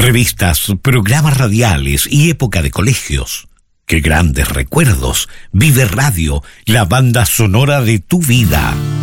revistas, programas radiales y época de colegios. ¡Qué grandes recuerdos! Vive Radio, la banda sonora de tu vida.